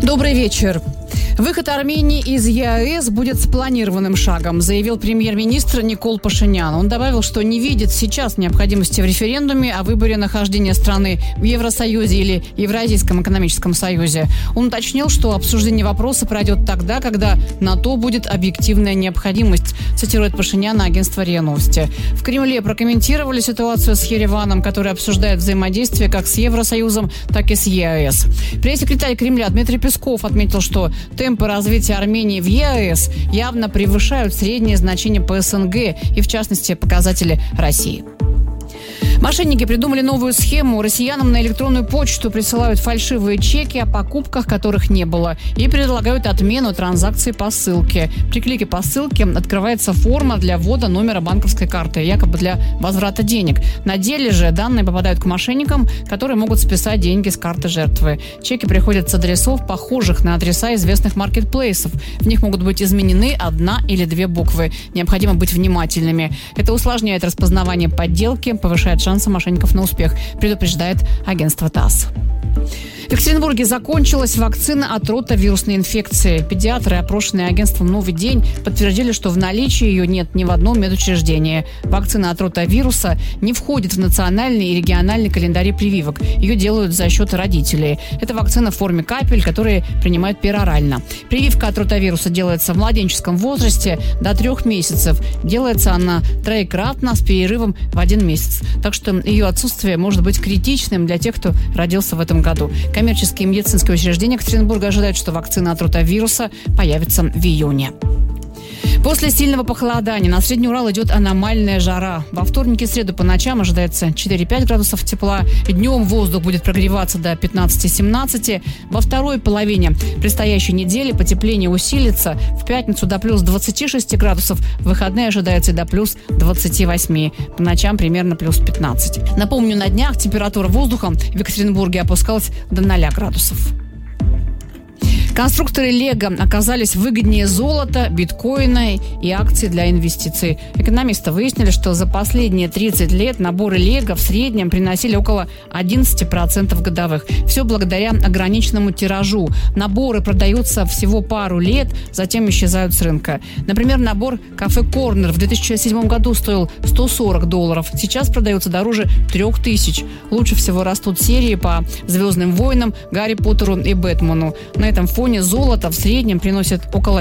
Добрый вечер. Выход Армении из ЕАЭС будет спланированным шагом, заявил премьер-министр Никол Пашинян. Он добавил, что не видит сейчас необходимости в референдуме о выборе нахождения страны в Евросоюзе или Евразийском экономическом союзе. Он уточнил, что обсуждение вопроса пройдет тогда, когда на то будет объективная необходимость, цитирует Пашиняна агентство РИА Новости. В Кремле прокомментировали ситуацию с Ереваном, который обсуждает взаимодействие как с Евросоюзом, так и с ЕАЭС. Пресс-секретарь Кремля Дмитрий Песков отметил, что темпы развития Армении в ЕАЭС явно превышают средние значения по СНГ и, в частности, показатели России. Мошенники придумали новую схему. Россиянам на электронную почту присылают фальшивые чеки о покупках, которых не было, и предлагают отмену транзакции по ссылке. При клике по ссылке открывается форма для ввода номера банковской карты, якобы для возврата денег. На деле же данные попадают к мошенникам, которые могут списать деньги с карты жертвы. Чеки приходят с адресов, похожих на адреса известных маркетплейсов. В них могут быть изменены одна или две буквы. Необходимо быть внимательными. Это усложняет распознавание подделки, повышает шансы мошенников на успех, предупреждает агентство ТАСС. В Екатеринбурге закончилась вакцина от ротавирусной инфекции. Педиатры, опрошенные агентством «Новый день», подтвердили, что в наличии ее нет ни в одном медучреждении. Вакцина от ротавируса не входит в национальный и региональный календари прививок. Ее делают за счет родителей. Это вакцина в форме капель, которые принимают перорально. Прививка от ротавируса делается в младенческом возрасте до 3 месяцев. Делается она троекратно с перерывом в 1 месяц. Так что ее отсутствие может быть критичным для тех, кто родился в этом году. Коммерческие медицинские учреждения Екатеринбурга ожидают, что вакцина от ротавируса появится в июне. После сильного похолодания на Средний Урал идет аномальная жара. Во вторник и среду по ночам ожидается 4-5 градусов тепла. Днем воздух будет прогреваться до 15-17. Во второй половине предстоящей недели потепление усилится. В пятницу до плюс 26 градусов. В выходные ожидается и до плюс 28. По ночам примерно плюс 15. Напомню, на днях температура воздуха в Екатеринбурге опускалась до 0 градусов. Конструкторы «Лего» оказались выгоднее золота, биткоина и акций для инвестиций. Экономисты выяснили, что за последние 30 лет наборы «Лего» в среднем приносили около 11% годовых. Все благодаря ограниченному тиражу. Наборы продаются всего пару лет, затем исчезают с рынка. Например, набор «Кафе Корнер» в 2007 году стоил $140. Сейчас продается дороже 3000. Лучше всего растут серии по «Звездным войнам», «Гарри Поттеру» и «Бэтмену». На этом фоне золото в среднем приносит около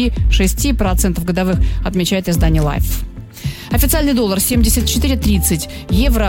5-6% годовых, отмечает издание Life. Официальный доллар 74.30, евро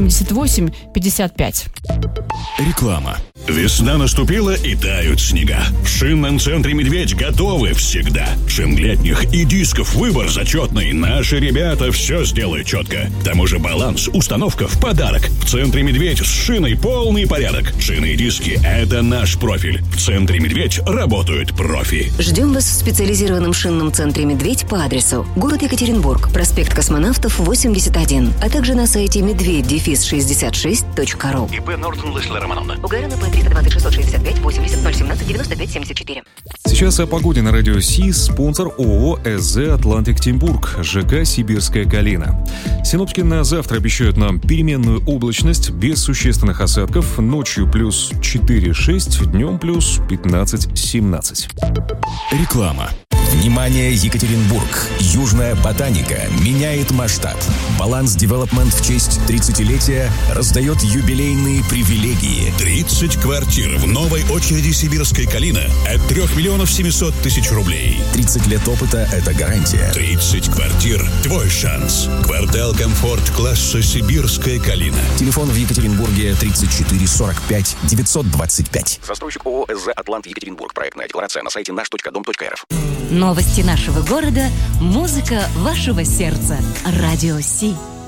88.55. Реклама. Весна наступила и тают снега. В шинном центре «Медведь» готовы всегда. Шин летних и дисков выбор зачетный. Наши ребята все сделают четко. К тому же баланс, установка в подарок. В центре «Медведь» с шиной полный порядок. Шины и диски – это наш профиль. В центре «Медведь» работают профи. Ждем вас в специализированном шинном центре «Медведь» по адресу город Екатеринбург, проспект Космонавтов, 81, а также на сайте медведь-66.ру. ИП Нортон Лысла Романовна. Угарина по 320 665 80 017 95 74. Сейчас о погоде на радио СИС. Спонсор ООО СЗ «Атлантик Тимбург», ЖК «Сибирская калина». Синоптики на завтра обещают нам переменную облачность без существенных осадков. Ночью плюс 4-6, днем плюс 15-17. Реклама. Внимание, Екатеринбург! Южная ботаника меняет масштаб. Баланс Девелопмент в честь 30-летия раздает юбилейные привилегии. 30 квартир в новой очереди «Сибирская калина» от 3 700 000 рублей. 30 лет опыта – это гарантия. 30 квартир – твой шанс. Квартал комфорт класса «Сибирская калина». Телефон в Екатеринбурге 34 45 925. Застройщик ООО СЗ «Атлант Екатеринбург». Проектная декларация на сайте наш.дом.рф. Новости нашего города, музыка вашего сердца. Радио Си.